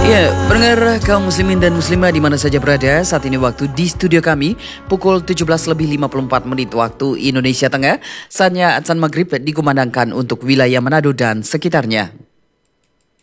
Ya, pendengar kaum muslimin dan muslimah di mana saja berada, saat ini waktu di studio kami pukul 17:54 waktu Indonesia Tengah. Saatnya azan maghrib dikumandangkan untuk wilayah Manado dan sekitarnya.